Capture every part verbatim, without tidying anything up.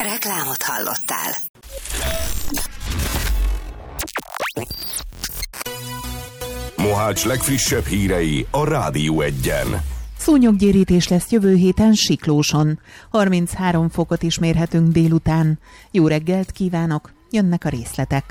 Reklámot hallottál. Mohács legfrissebb hírei a Rádió Egyen. Szúnyoggyérítés lesz jövő héten Siklóson. harminchárom fokot is mérhetünk délután. Jó reggelt kívánok, jönnek a részletek.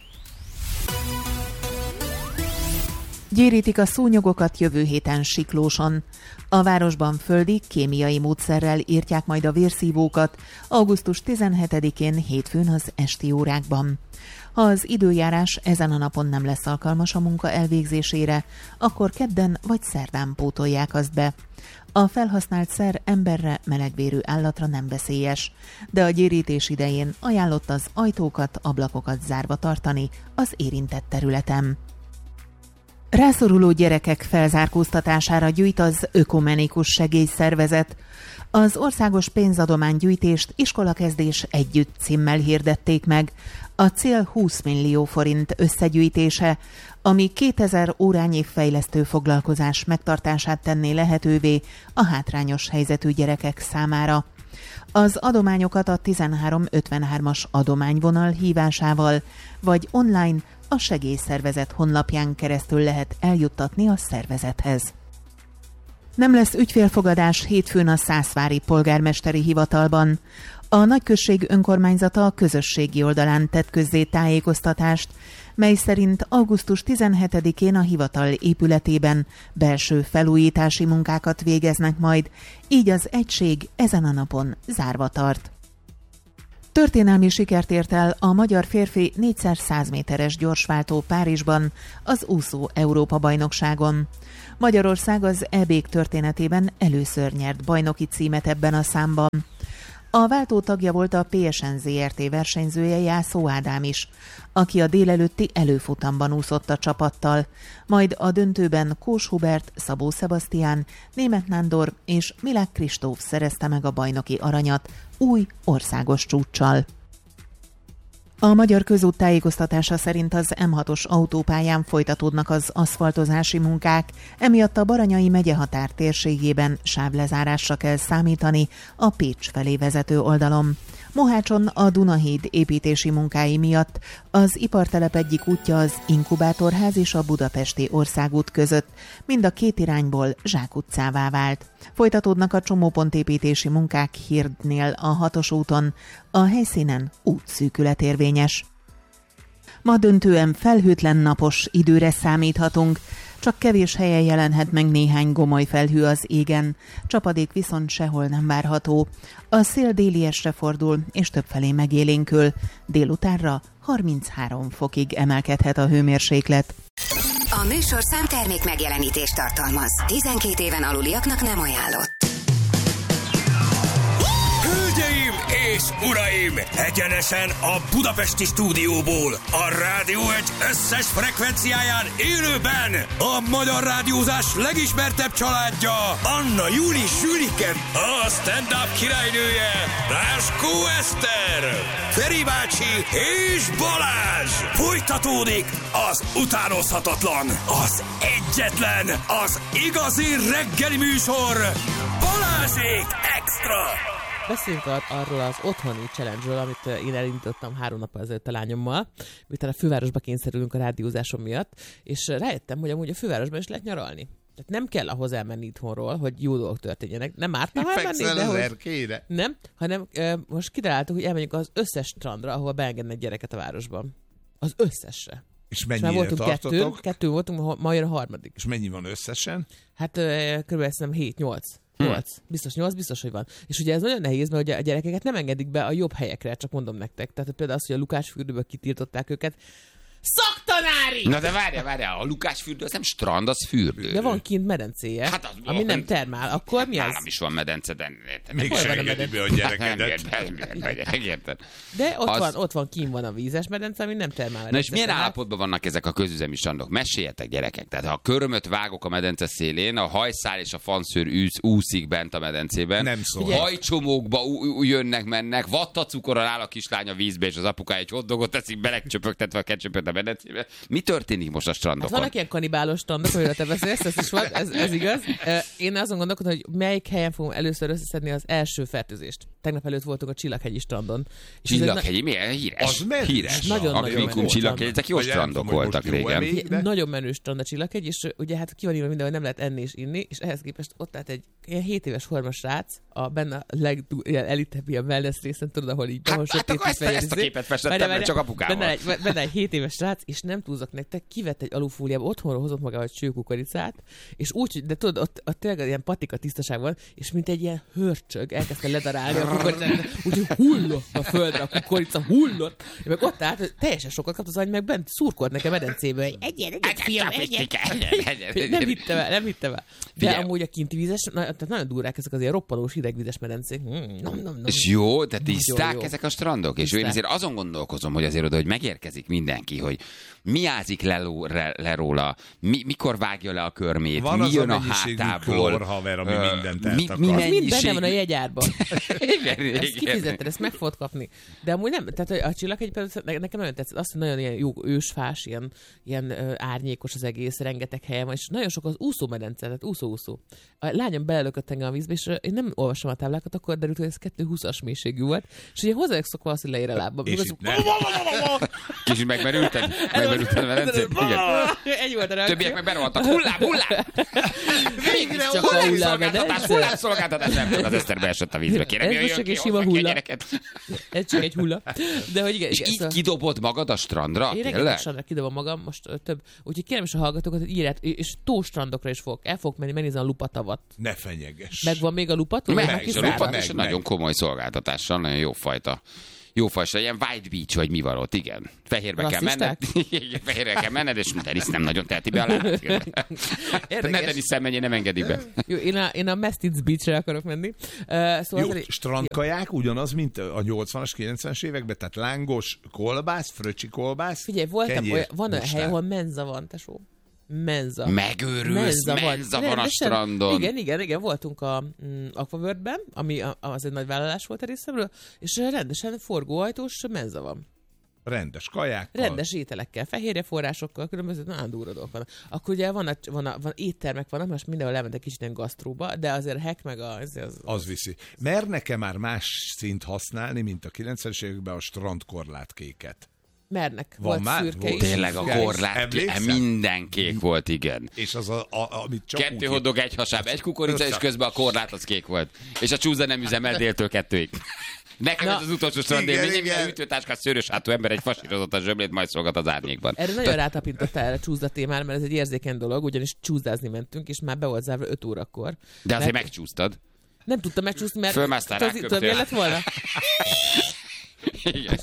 Gyérítik a szúnyogokat jövő héten Siklóson. A városban földi, kémiai módszerrel írtják majd a vérszívókat augusztus tizenhetedikén hétfőn az esti órákban. Ha az időjárás ezen a napon nem lesz alkalmas a munka elvégzésére, akkor kedden vagy szerdán pótolják azt be. A felhasznált szer emberre, melegvérű állatra nem veszélyes, de a gyérítés idején ajánlott az ajtókat, ablakokat zárva tartani az érintett területen. Rászoruló gyerekek felzárkóztatására gyűjt az Ökumenikus Segélyszervezet. Az országos pénzadománygyűjtést Iskolakezdés együtt címmel hirdették meg. A cél húsz millió forint összegyűjtése, ami kétezer órányi fejlesztő foglalkozás megtartását tenné lehetővé a hátrányos helyzetű gyerekek számára. Az adományokat a tizenhárom ötvenhármas adományvonal hívásával, vagy online a segélyszervezet honlapján keresztül lehet eljuttatni a szervezethez. Nem lesz ügyfélfogadás hétfőn a Szászvári polgármesteri hivatalban. A nagyközség önkormányzata a közösségi oldalán tett közzé tájékoztatást, mely szerint augusztus tizenhetedikén a hivatal épületében belső felújítási munkákat végeznek majd, így az egység ezen a napon zárva tart. Történelmi sikert ért el a magyar férfi négyszer száz méteres gyorsváltó Párizsban az úszó Európa-bajnokságon. Magyarország az é bé-k történetében először nyert bajnoki címet ebben a számban. A váltó tagja volt a pé es en zé er té versenyzője, Jászó Ádám is, aki a délelőtti előfutamban úszott a csapattal, majd a döntőben Kós Hubert, Szabó Szebasztián, Németh Nándor és Milák Kristóf szerezte meg a bajnoki aranyat új országos csúccsal. A Magyar Közút tájékoztatása szerint az em hatos autópályán folytatódnak az aszfaltozási munkák, emiatt a Baranyai megyehatár térségében sávlezárásra kell számítani a Pécs felé vezető oldalon. Mohácson a Dunahíd építési munkái miatt az ipartelep egyik útja az Inkubátorház és a Budapesti Országút között, mind a két irányból zsákutcává vált. Folytatódnak a csomópontépítési munkák Hirdnél a hatos úton, a helyszínen útszűkület érvényes. Ma döntően felhőtlen napos időre számíthatunk, csak kevés helyen jelenhet meg néhány gomoly felhő az égen, csapadék viszont sehol nem várható. A szél déliesre fordul, és többfelé megélénkül. Délutánra harminchárom fokig emelkedhet a hőmérséklet. A műsorszám termék megjelenítést tartalmaz. tizenkét éven aluliaknak nem ajánlott. Hölgyeim és uraim! Egyenesen a budapesti stúdióból, a Rádió egy összes frekvenciáján élőben a magyar rádiózás legismertebb családja, Anna Júli Sülike, a stand-up királynője, Ráskó Eszter, Feri bácsi és Balázs! Folytatódik az utánozhatatlan, az egyetlen, az igazi reggeli műsor, Balázsék Extra! Beszéljünk arról az otthoni challenge-ről, amit én elindítottam három nap ezelőtt a lányommal, miután a fővárosba kényszerülünk a rádiózásom miatt, és rájöttem, hogy amúgy a fővárosban is lehet nyaralni. Tehát nem kell ahhoz elmenni itthonról, hogy jó dolgok történjenek. Nem ártna, ha elmenni, de hogy... Nem, hanem uh, most kitaláltuk, hogy elmenjünk az összes strandra, ahol beengednek gyereket a városban. Az összesre. És mennyire tartotok? Kettő, kettő voltunk, ma jön a harmadik. És mennyi van összesen? Hát uh, körülbelül szerintem hét-nyolc. nyolc. Biztos nyolc, biztos, hogy van. És ugye ez nagyon nehéz, mert ugye a gyerekeket nem engedik be a jobb helyekre, csak mondom nektek. Tehát például az, hogy a Lukácsfürdőből kitiltották őket. Szaktanári! Na de várjál, várjál, a Lukácsfürdő az nem strand, az fürdő. De van kint medencéje, hát az, ami nem termál. Akkor mi az? Nálam is van medence, de... Mégis engedi be a gyerekedet. Megérted. De ott, az... van, ott van, kint van a vízes medence, ami nem termál. Na és milyen állapotban vannak ezek a közüzemi strandok? Meséljetek, gyerekek. Tehát ha a körömöt vágok a medence szélén, a hajszál és a fanszőr úsz, úszik bent a medencében. Nem szól. Hajcsomókba jönnek, mennek, vattacukorral áll a kislány a vízbe, és az apukája egy hotdogot teszik, belegcsöpögtetve a ketchupöt a medencébe. Mi történik most a strandokon? Hát vannak ilyen kanibálos strandok, amiről te beszélsz, ez is van, ez, ez igaz. Én azon gondolkodom, hogy melyik helyen fogom először összeszedni az első fertőzést. Tegnap előtt voltunk a Csillaghegyi strandon. Csillaghegyi, milyen híres? Az híres. Nagyon-nagyon menő. Csillaghegyi, ezek jó strandok voltak régen. Elég, de... Nagyon menő strand a Csillaghegy, és ugye hát ki van írva minden, hogy nem lehet enni és inni, és ehhez képest ott állt egy ilyen hét éves hormas srác, a benne a legelitebb ilyen wellness részen, tudod, ahol így... Hát, hát akkor ezt, ezt a képet festettem, mert csak apukával. Benne egy, benne egy hét éves srác, és nem túlzok nektek, kivett egy alufóliába, otthonról hozott magával egy csőkukoricát, és úgy, de tudod, ott, ott tényleg ilyen patika tisztaság van, és mint egy ilyen hörcsög, elkezdte ledarálni a kukoricát, úgyhogy hullott a földre, a kukorica hullott, és meg ott állt, hogy teljesen sokat kapta az agy, meg bent szurkolt nekem medencéből, hogy egyen, egyen, fiam, egyen. Nem hittem el, nem hittem el. De amúgy a kinti vízes, na, tehát nagyon durrák ezek az ilyen roppanós hidegvizes medencék. Mm, nom, nom, nom. És jó, de tiszták ezek a strandok? Tiszták. És én azért azon gondolkozom, hogy azért oda, hogy megérkezik mindenki, hogy mi ázik le, le, le róla, mi, mikor vágja le a körmét, van mi jön a a hátából. Klór, haver, ami uh, mindent mi, mi mennyiség... Mind benne van a jegyárban. igen, igen. Ezt kifizetted, ezt meg fogod kapni. De amúgy nem, tehát a Csillaghegy nekem nagyon tetszett, azt, hogy nagyon ilyen jó ősfás, ilyen, ilyen uh, árnyékos az egész, rengeteg helyen van, és nagyon sok az úszómedence, tehát úszó-úszó. A lányom belelökött engem a vízbe, és én nem olvasom a táblákat, akkor derült, hogy ez kettő húszas mélységű volt, és ugye hozzájuk szokva az, hogy leér a lábba. És itt nem. Kicsit megmerülted? Megmerülted a medencét? Egy volt a reakció. Többiek meg berohantak. Hullám, hullám! Végre csak a hullámszolgáltatás. Hullámszolgáltatás. Nem csak az Eszter beesett a vízbe. Kérem, jöjjön ki, hozzá ki a gyereket. Ez csak egy hulla. De hogy igen, és igen, így szóval... kidobod magad a strandra? Én reggel a strandra kidobom magam, most ö, több. Úgyhogy kérem is a hallgatókat, hogy írját, és tóstrandokra is fogok. El fogok menni, megnézni a Lupatavat. Ne fenyeges. Megvan még a Lupat? Meg, meg a Lupat is nagyon komoly szolgáltatással, nagyon jó fajta. Jó fajta, ilyen White Beach, vagy mi van ott, igen. Fehérbe kell menned. Fehérbe kell menned, és Denis nem nagyon teheti be a lábát. Ne Denis szemmenjé, nem engedik be. Jó, én a, én a Mestiz Beachre akarok menni. Uh, szóval jó, azért... strandkaják ugyanaz, mint a nyolcvanas, kilencvenes években, tehát lángos kolbász, fröcsi kolbász. Figyelj, voltam, olyan, van olyan hely, ahol menza van, tesó. Menza. Megőrülsz, menza, menza van, van a strandon. Igen, igen, igen, voltunk a mm, Aquaworld-ben, ami a, az egy nagy vállalás volt a részemről, és rendesen forgóajtós menza van. Rendes kajákkal. Rendes ételekkel, fehérjeforrásokkal, különböző nagyon durva dolgok vannak. Akkor ugye van, a, van, a, van éttermek vannak, most mindenhol lementek kicsit ilyen gasztróba, de azért a hack meg a... Az, az, az viszi. Mernek-e már más szint használni, mint a kilencvenes években a strandkorlátkéket? Mernek. Van volt már? szürke Volt. is. Tényleg a korlát, minden kék volt, igen. És az a, a amit csak kettő hotdog, egy hasáb, egy kukorica, és közben a korlát az kék volt. És a csúszda nem üzemel déltől kettőig. Nekem ez az utolsó strandélményem, minden ütőtáskás szőrös hátú ember egy fasírozott a zsömlét, majd szolgat az árnyékban. Erre nagyon rátapintottál erre csúszda témára, mert ez egy érzékeny dolog, ugyanis csúszdázni mentünk, és már be volt zárva öt órakor. De azért mert... megcsúsztad. Nem tudtam megcsúszni, mert... Fölmásztál rá, tudod, miért lett volna? Igen.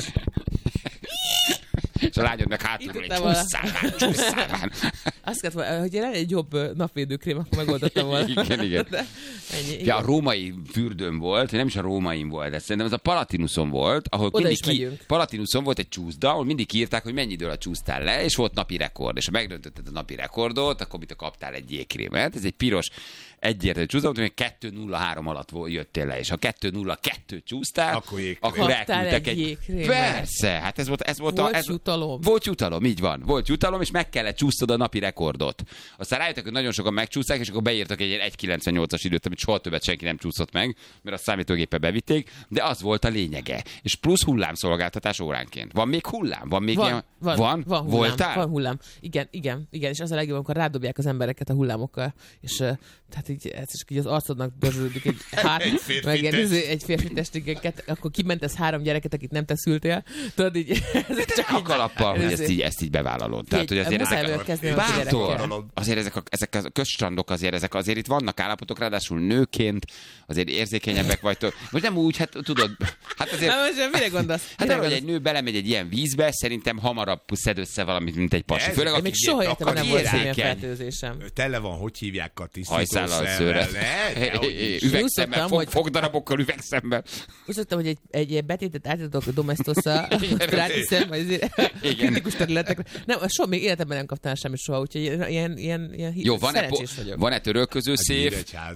És a lányod meg hátul, hogy csúszszál már, csúszszál már. Azt kellett volna, hogy lenne egy jobb napvédőkrém, akkor megoldottam volna. Igen, igen. Ennyi, ja, a római fürdőn volt, nem is a rómain volt, ez szerintem az a Palatinuson volt, ahol oda mindig is ki, Palatinuson volt egy csúszda, ahol mindig írták, hogy mennyi időre csúsztál le, és volt napi rekord. És ha megdöntötted a napi rekordot, akkor mit kaptál egy jégkrémet. Ez egy piros egyértelmű csúszda, hogy kettő nulla három alatt jöttél le, és ha kettő nulla kettő csúsztál, akkor, akkor elküldtek egy... egy... Persze, hát ez volt, ez volt volt a... Ez... jutalom. Volt jutalom, így van. Volt jutalom, és meg kellett csúsztad a napi rekordot. Aztán rájöttek, hogy nagyon sokan megcsúszták, és akkor beírtak egy egy kilencvennyolcas időt, amit soha többet senki nem csúszott meg, mert a számítógépe bevitték, de az volt a lényege. És plusz hullámszolgáltatás óránként. Van még hullám? Van még van, ilyen... Van, van? van hullám, Voltál? Van hullám. Igen, igen, igen, és az a legjobb, amikor rádobják az embereket a hullámokkal, és uh, tehát így, ez is így az arcodnak dörzsölődik egy hát, egy férfi meg test. egy, egy férfi testigeket, akkor kimentesz három gyereket, akit nem te szültél, tudod így... Ez csak a kalappal, hogy ezt így, ezt így bevállalod. Tehát, hogy azért ezek a, bátor, azért ezek a, ezek a közstrandok azért, ezek azért itt vannak állapotok, ráadásul nőként azért érzékenyebbek vagytok. Most nem úgy, hát tudod, hát azért... Na most mire gondolsz? Hát arra, hogy egy nő belemegy egy ilyen vízbe, szerintem hamarabb szed össze valamit, mint egy pasi. Főleg, akik még soha életemben nem volt semmilyen fertőzésem. Tele van, hogy hívják katisztító hajszállal szőre. Üvegszemmel, fog, fogdarabokkal üvegszemmel. Úgy szoktam, hogy egy, egy betétet átadok a Domestosza, rátiszem, vagy kritikus területekre. Nem, soha még életemben nem kaptam semmi soha, úgyhogy ilyen, ilyen, ilyen jó, van-e, szerencsés vagyok. Van-e törölköző szép, törölköző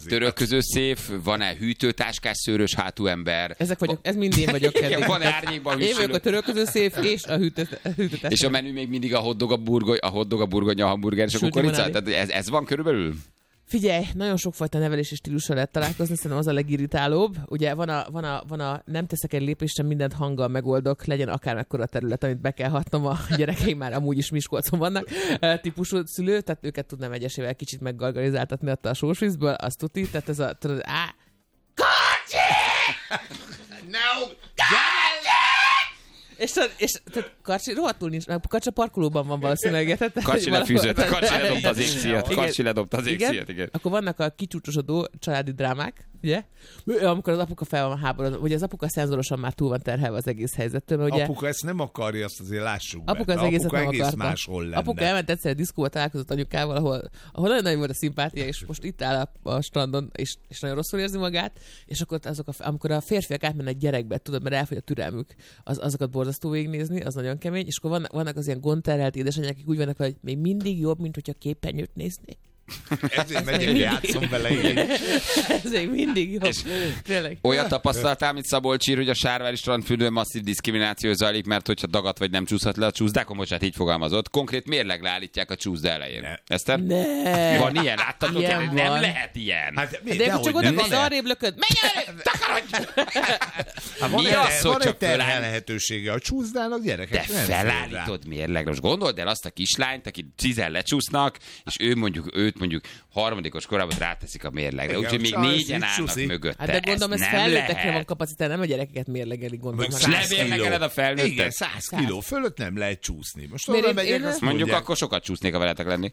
törölközőszéf, van-e hűtőtáskás szőrös hátú ember? Ezek vagyok, ez mind én vagyok. Igen, van árnyékban Én vagyok a törölközőszéf és a hűtőtáskás. És a menü még mindig a hotdog, a burgoly, a hotdog, a burgonya, a hamburger és a kukorica? Tehát ez, ez van körülbelül? Figyelj, nagyon sokfajta nevelési stílusra lehet találkozni, szerintem az a legirritálóbb. Ugye van a, van a, van a nem teszek egy lépést, sem mindent hanggal megoldok, legyen akármekkora terület, amit be kell hatnom, a gyerekeim már amúgy is Miskolcon vannak, típusú szülő, tehát őket tudnám egyesével kicsit meggargarizáltatni a sósvízből, azt tuti, tehát ez a, tudod, á, Kocsi! No! És, és tehát Karcsi rohadtul nincs, a Kacsa parkolóban van valószínűleg. Karcsi lefűzött, Karcsi ledobta az égszíjat, Karcsi ledobta az égszíjat, igen. Akkor vannak a kicsúcsosodó családi drámák, ugye? Amikor az apuka fel van háborodva, ugye az apuka szenzorosan már túl van terhelve az egész helyzettől. Ugye, apuka ezt nem akarja, azt azért lássuk be. Apuka az egészet apuka nem egész akarta. máshol lenne. Apuka elment egyszer a diszkóba, találkozott anyukával, ahol, ahol nagyon nagy volt a szimpátia, és most itt áll a, a strandon, és, és nagyon rosszul érzi magát, és akkor azok a, amikor a férfiak átmennek gyerekbe, tudod, mert elfogy a türelmük, az, azokat borzasztó végignézni, az nagyon kemény, és akkor vannak, vannak az ilyen gondterhelt édesanyák, akik úgy vannak, hogy még mindig jobb, mint hogyha képernyőt néznék. Ezért megyek, játszom vele így. Ez még mindig jobb. Tényleg. Olyat tapasztaltál, mint Szabolcs ír, hogy a Sárvári strandfürdőn masszív diszkrimináció zajlik, mert hogyha dagat vagy nem csúszhat le a csúszdákon, most hát így fogalmazott. Konkrét mérleg leállítják a csúszda elején. Eszter? Ne. Van ilyen? Láttad? Ilyen Nem van. lehet ilyen. Hát, mi, De de akkor csak nem, oda az nem. arrébb lököd. Menj arrébb! Takarodj! Hát van Mi egy, az, hogy van csak egy terhel föláll- lehetősége. A csúszdának gyerekek De nem fér rá. felállítod mérlegre. Most gondold el azt a kislányt, akit tízen lecsúsznak, és ő mondjuk, őt mondjuk harmadikos korában ráteszik a mérlegre. Igen, Úgyhogy még sajnos négyen így állnak csúszik. mögötte. Hát de gondolom, ez nem felnőttekre van lehet. kapacitás, nem a gyerekeket mérlegelik, gondolom. Mondjuk Hát száz Lemérlegeled kiló. a felnőttet? Igen, száz kiló fölött nem lehet csúszni. Most Miért oda én- megyek, én- azt Mondjuk mondják, akkor sokat csúsznék, ha veletek lenni.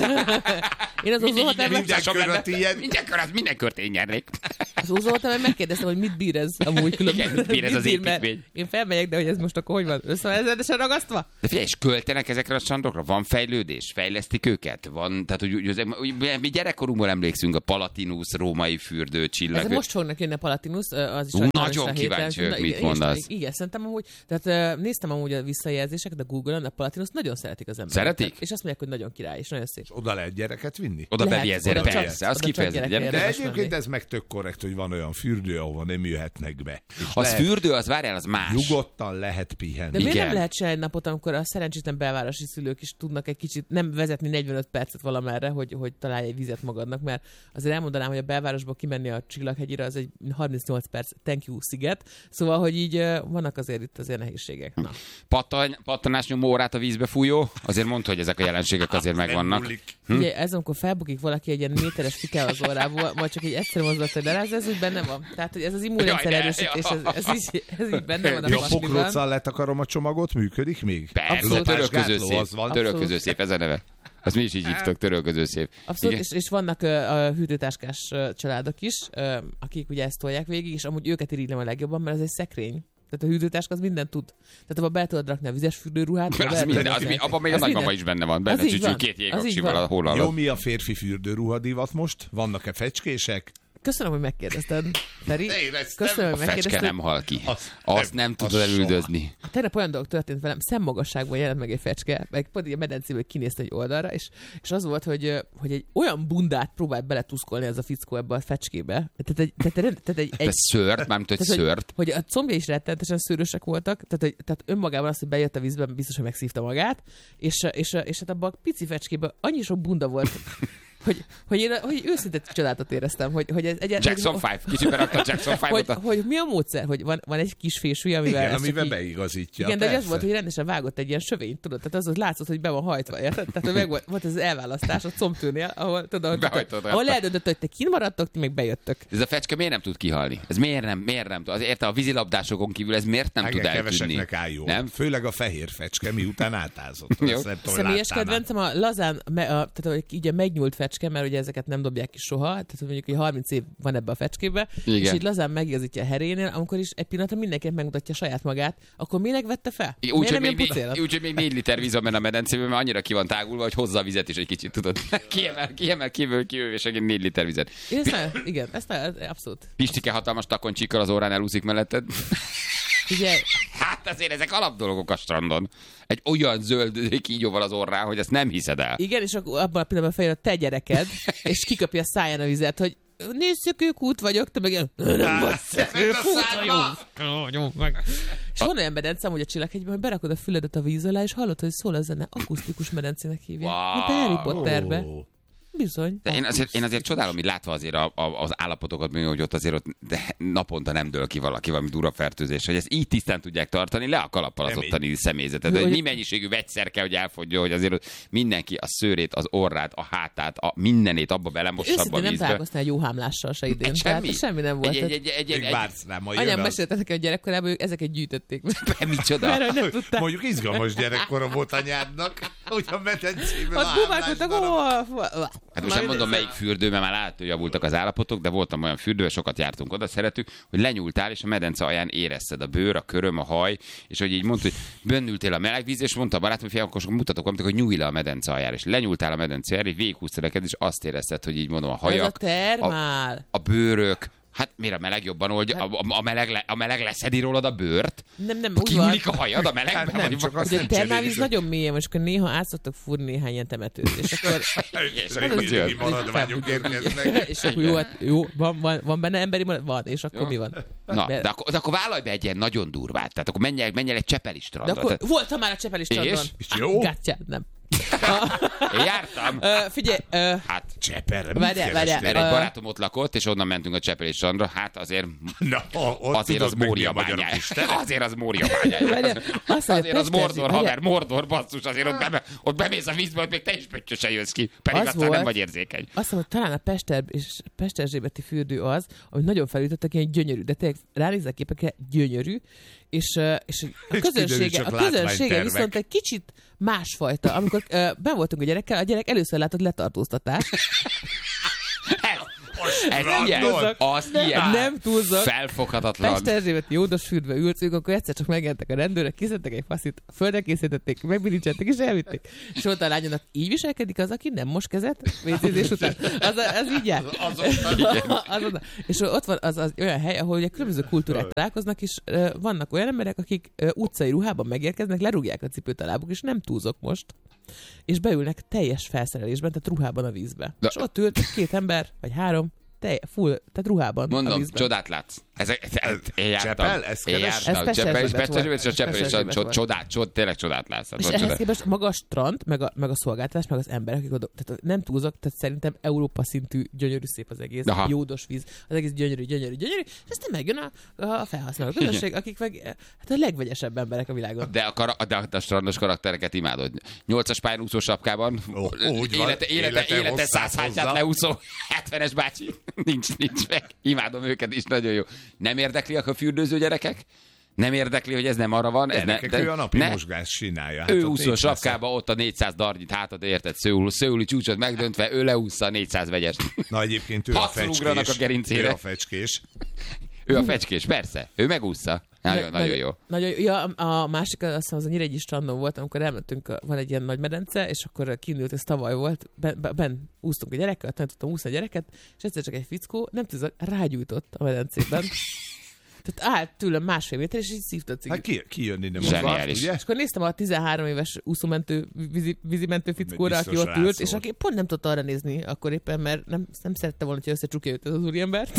Én az úzóhotelben, minden köröt ilyen. Minden kört, minden kört én nyernék. az úzóhotelben megkérdeztem, hogy mit bír ez amúgy különben. Igen, mit bír ez az mert építmény? Én felmegyek, de hogy ez most akkor hogy van? Összevezedesen ragasztva? De figyelj, és költenek ezekre a strandokra? Van fejlődés? Fejlesztik őket? Van, tehát úgy, úgy, úgy, mi gyerekkorunkból emlékszünk, a Palatinus, római fürdő, csillag. Ez most fognak jönni a Palatinus, az is Ú, sajnos nagyon a héten. kíváncsi vagyok, Na, mit igen, én is mondasz. pedig- Igen, szerintem amúgy, tehát uh, néztem amúgy a visszajelzéseket a Google-on, a Palatinus nagyon szeretik az emberek. Szeretik? Tehát- És azt mondják, hogy nagyon király, és nagyon szép. Oda lehet gyereket vinni? Oda Lehet, beviezél, oda csak- persze, az oda csak kifejezetten. gyerekre De érdemes egyébként menni. ez meg tök korrekt, hogy van olyan fürdő, ahova nem jöhetnek be. És Az lehet, fürdő, az várjál, az más. nyugodtan lehet De pihenni. miért Igen. nem lehet csinálni egy napot, amikor a szerencsétlen belvárosi szülők is tudnak egy kicsit nem vezetni negyvenöt percet valamerre, hogy, hogy találj egy vizet magadnak, mert azért elmondanám, hogy a belvárosból kimenni a Csillaghegyire az egy harmincnyolc perc thank you sziget, szóval, hogy így uh, vannak azért itt azért nehézségek. Na. Pattan, pattanás nyomó órát a vízbe fújó, azért mondta, hogy ezek a jelenségek azért megvannak. Hm? Ugye ez, amikor felbukik valaki egy ilyen méteres fikával az orrából, vagy csak egy egyszerű mozdulat, hogy leráz, ez úgy benne van. Tehát, hogy ez az immunrendszer Jaj, de- erősítés, ez, ez, így, ez így benne van a Ja, pakliban. pokróccal letakarom a csomagot, működik még? Persze, Lopásgátló, törölközőszép. az van. Törölközőszép, ez a neve. Azt mi is így hívtok, törölközőszép. Abszolút, Igen. és, és vannak uh, a hűtőtáskás uh, családok is, uh, akik ugye ezt tolják végig, és amúgy őket irigylem a legjobban, mert ez egy szekrény. Tehát a hűtőtáska az mindent tud. Tehát abban be tudod rakni a vizes fürdőruhát. abba Az be minden, tudod az, rakni. mi- abban még a Az nagymama minden. is benne van. Az Benne így csücsül van. két Az így jégaksival van. a hol Jó, alatt. mi a férfi fürdőruhadivat most? Vannak-e fecskések? Köszönöm, hogy megkérdezted, Feri. Éreztem. Köszönöm, A hogy fecske megkérdezted. nem hal ki. Az Azt nem, nem az tudod elüldözni. Tegnap olyan dolog történt velem, szemmagasságban jelent meg egy fecske, meg pont így a medencéből kinézte egy oldalra, és, és az volt, hogy, hogy egy olyan bundát próbált beletuszkolni ez a fickó ebbe a fecskébe. Tehát egy, tehát, tehát, tehát egy, Te egy szőrt, mármint, hogy tehát, szőrt. Hogy, hogy a combja is rettenetesen szőrösek voltak, tehát, hogy, tehát önmagában az, hogy bejött a vízben, biztos, hogy megszívta magát, és, és, és hát abban a pici fecskében annyi sok bunda volt, hogy, hogy én hogy őszinte csodálatot éreztem, hogy, hogy ez egyáltalán... Jackson five. Kicsit berakta Jackson hogy, five-ot. a- hogy mi a módszer, hogy van, van egy kis fésű, amivel... Igen, ezt csak amivel így- beigazítja. igen, de hogy az persze. volt, hogy rendesen vágott egy ilyen sövényt, tudod, tehát az, hogy látszott, hogy be van hajtva, érted? Tehát hogy meg volt, volt ez az elválasztás a combtőnél, ahol, tudod, ahol, Behajtod ahol rajta. eldöntött, hogy te kint maradtok, ti meg bejöttök. Ez a fecske miért nem tud kihalni? Ez miért nem, miért nem tud? Azért a vízilabdásokon kívül ez miért nem Igen, tud eltűnni? keveseknek áll jól. Nem? Főleg a fehér fecske, miután átázott. Jó. Azt nem tudom, hogy Személyes láttál már. kedvencem a lazán, me, a, tehát hogy így a megnyúlt fecske, mert ugye ezeket nem dobják ki soha, tehát hogy mondjuk, hogy harminc év van ebbe a fecskébe, Igen. és így lazán megigazítja a herénél, amikor is egy pillanatra mindenkinek megmutatja saját magát, akkor minek vette fel? Úgy, Miért hogy nem még, ilyen pucérat? úgy, hogy még négy liter víz van benne a medencében, mert annyira ki van tágulva, hogy hozza a vizet is egy kicsit, tudod. Kiemel, kiemel kívül, kívül, és egy négy liter vizet. Én ezt nagyon, igen, ezt nagyon, abszolút. Pistike hatalmas takoncsikkal az órán elúszik melletted. Figyelj, Hát azért ezek alapdolgok a strandon. Egy olyan zöld kígyóval az orrán, hogy ezt nem hiszed el. igen, és akkor abban a pillanatban feljön a te gyereked, és kiköpi a száján a vizet, hogy nézszökőkút vagyok, te meg ilyen, nem vagy szökőkút vagyok. És van olyan medence, hogy a Csillaghegyben, hogy berakod a füledet a víz alá, és hallod, hogy szól a zene, akusztikus medencének hívják. Wow. Mint a Harry Potterbe. Bizony. De én azért, én azért csodálom, hogy látva azért a, a, az állapotokat, hogy ott azért ott de naponta nem dől ki valaki valami durva fertőzés, hogy ezt így tisztán tudják tartani, le a kalappal az ottani személyzetet. Hogy mi mennyiségű vegyszer kell, hogy elfogjon, hogy azért ott mindenki a szőrét, az orrát, a hátát, a mindenét abba belemossa abba a vízbe. Nem találkoztál egy jó hámlással se idén. Semmi? Semmi nem volt. Egy, egy, egy, egy, egy, Vársz rá, majd anyám jön mesélte nekem a gyerekkorában, ők ezeket gyűjtötték. be. Micsoda? Mert nem tudták. Mondjuk izgalmas gyerekkora volt anyádnak, hogy a medencében Ott bubálkodtak, Hát most nem mondom melyik fürdő, mert már látod, hogy javultak az állapotok, de voltam olyan fürdő, sokat jártunk oda, szeretük, hogy lenyúltál, és a medence alján érezted a bőr, a köröm, a haj, és hogy így mondta, hogy bennültél a meleg víz, és mondta a barátom, hogy akkor mutatok valamit, hogy nyújj le a medence aljára, és lenyúltál a medence aljára, és végighúztad neked, és azt érezted, hogy így mondom, a hajak, Ez a termál. A, a bőrök. Hát miért a meleg jobban oldja? A, a, a, meleg, le, a meleg leszedi rólad a bőrt? Nem, nem, úgy van. Kinyúlik a hajad a melegben? Nem, Vagy csak azt Ugye a nem termálvíz cserélik. nagyon mélyen, és akkor néha át szoktak fúrni néhány ilyen temetőt, és akkor, Régi maradványok érkeznek. és akkor jó, hát jó van, van, van benne emberi marad? Van, és akkor mi van? Na, Mert- de akkor, de akkor vállalj be egy ilyen nagyon durvát. Tehát akkor menj el, menj el egy Csepeli De strandra. akkor Tehát, voltam már a Csepeli strandon. És jó? Gátyád, nem. én jártam. Ö, figyelj, ö, Hát, Cseperre, mit Várjál, várjál. kerestél? mert egy Ö, barátom ott lakott, és onnan mentünk a Csepeli strandra. Hát azért, Na, ott azért tudod az meg, mi Mória a magyarok bányája. istene. Azért az Mória bányája. Várjál, azt mondja, Azért az Pesterzsi- Mordor, várjál. haver, Mordor, basszus, azért ott, be, ott bemész a vízbe, ott még te is pöttyösen jössz ki. Pedig Az aztán volt. nem vagy érzékeny. Azt mondom, hogy talán a Pester és Pesterzsébeti fürdő az, hogy nagyon felütöttek, ilyen gyönyörű, de tényleg ránézek képekre, gyönyörű, és, ö, és a És kiderül, közönsége, csak a közönsége látványtervek. viszont egy kicsit másfajta. Amikor uh, ben voltunk a gyerekkel, a gyerek először látott letartóztatást. Ez Strandon. ilyen, az ilyen. Nem túlzok. Felfoghatatlan. Pesterzsébeti Jódos fürdőbe ültünk, akkor egyszer csak megjelentek a rendőrök, kiszedtek egy faszit, földre készítették, megbilincseltek és elvitték. És ott a lányomnak így viselkedik az, aki nem mos kezet vécézés után. Az, az így jár. Azonnal. És ott van az, az olyan hely, ahol ugye különböző kultúrák találkoznak, és uh, vannak olyan emberek, akik uh, utcai ruhában megérkeznek, lerúgják a cipőt a lábuk, és nem túlzok most. És beülnek teljes felszerelésben, tehát ruhában a vízbe. De- És ott ült két ember, vagy három, te, full, tehát ruhában a Mondom, vízben. csodát látsz. Ezek, ez, én jártam. Csepel? Ezt Én keres? jártam. Ez Csepel, és Pesterzsébet Pesterzsébet, és a volt. Csepel, és a Pesterzsébet csod- volt. csodát, csod, tényleg csodát látsz. És ehhez képest maga a strand, meg a, meg a szolgáltatás, meg az emberek, akik oda, tehát nem túlzok, tehát szerintem Európa szintű gyönyörű szép az egész, Aha. jódos víz, az egész gyönyörű, gyönyörű, gyönyörű, és aztán megjön a, a felhasználó közösség, akik meg hát a legvegyesebb emberek a világon. De a, kara, de a strandos karaktereket imádod. Nyolcas pályán úszó sapkában, Ó, úgy van. élete, élete, Élete élete hosszát száz hányát hozza. leúszó hetvenes bácsi. Nincs, nincs meg. Imádom őket is, nagyon jó. Nem érdekli a fürdőző gyerekek? Nem érdekli, hogy ez nem arra van? Ez De ne, nekik ő a napi ne, mozgás csinálja. Hát ő ott úszó nincs sapkába, ott a négyszáz darnyit hátad érted, szőul, szőuli csúcsot megdöntve, ő leúszza a négyszáz vegyest. messze. Na egyébként ő a Hatszor ugranak fecskés. a gerincére. Ő a fecskés. Ő a fecskés, persze. Ő megúszza. Nagyon, nagyon jó. Nagyon jó. Ja, a másik, azt hiszem, az a Nyíregyi strandon volt, amikor elmentünk, van egy ilyen nagy medence, és akkor kiindult, ez tavaly volt, ben, ben, ben úsztunk a gyerekkel, nem tudtam úszni a gyereket, és egyszer csak egy fickó, nem tudom, rágyújtott a medencében. Tehát állt tőlem másfél méter, és így szívta a cigit. Hát ki, ki jönni nem Zseniális. ugye? És akkor néztem a tizenhárom éves úszómentő, vízi, vízimentő fickóra, aki Biztos ott ült, rászól. és aki pont nem tudta arra nézni akkor éppen, mert nem, nem szerette volna, hogy összecsukja őt ez az úriembert.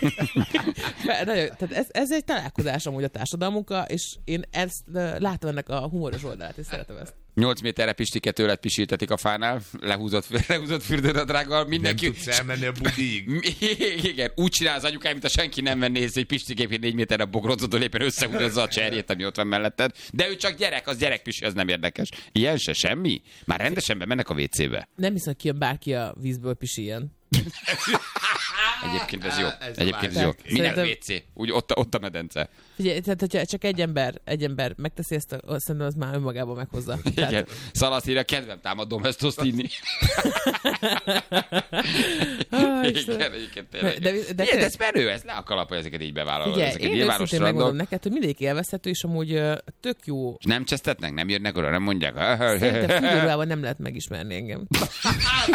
Fe- nagyon- Tehát ez, ez egy találkozás amúgy a társadalmunkkal, és én ezt ö, látom ennek a humoros oldalát, és szeretem ezt. nyolc méterre Pistike tőled pisiltetik a fánál, lehúzott, lehúzott fürdőnadrággal, Nem mindenki... tudsz elmenni a budig. Igen, úgy csinál az anyukám, mint a senki nem venné észre, hogy Pistikép négy méterre bogrocodó éppen összehúzza a cserjét, ami ott van melletted. De ő csak gyerek, az gyerekpisi, az nem érdekes. Ilyen se semmi? Már rendesen bemennek a vécébe. Nem hiszem, hogy kijön bárki a vízből pisiljen. Egyébként ez jó. Ez Egyébként ez a jó. másik. Minden Szerintem- vé cé. Úgy ott, a- ott a medence. Figyelj, tehát hogyha csak egy ember, egy ember megteszi ezt, a- szerintem az már önmagában meghozza. Igen. Szalaszíra kedvem támad domestoszt inni. Ah, Igen, Istenem. egyébként tényleg. De- de- Igen, de- de ez menő, ez le a kalap, hogy ezeket így bevállalod. Figyelj, Ezek egy én nyilvános őszintén megmondom strandok. neked, hogy mindegyik élvezhető, és amúgy ö, tök jó. És nem csesztetnek? Nem jönnek oda? Nem mondják? Szerintem fürdőruhában nem lehet megismerni engem.